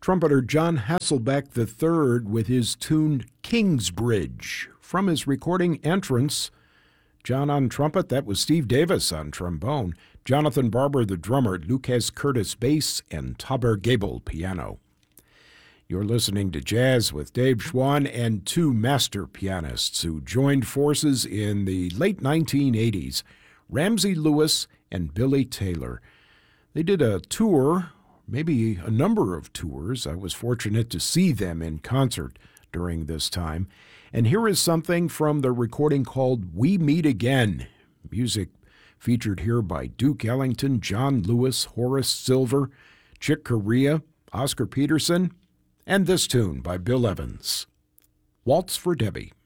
Trumpeter John Hasselbeck III with his tune Kingsbridge. From his recording Entrance, John on trumpet, that was Steve Davis on trombone, Jonathan Barber the drummer, Lucas Curtis bass, and Taber Gabel piano. You're listening to Jazz with Dave Schwann and two master pianists who joined forces in the late 1980s, Ramsey Lewis and Billy Taylor. They did a tour, maybe a number of tours. I was fortunate to see them in concert during this time. And here is something from the recording called We Meet Again. Music featured here by Duke Ellington, John Lewis, Horace Silver, Chick Corea, Oscar Peterson, and this tune by Bill Evans, Waltz for Debbie.